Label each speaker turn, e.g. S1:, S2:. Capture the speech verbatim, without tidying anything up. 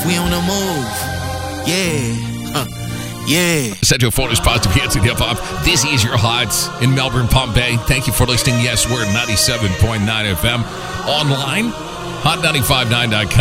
S1: We on the move. Yeah. Huh. Yeah.
S2: Central Florida's positive hits and hip hop. This is your Hot in Melbourne, Palm Bay. Thank you for listening. Yes, we're at ninety-seven point nine F M. Online, hot nine five nine dot com.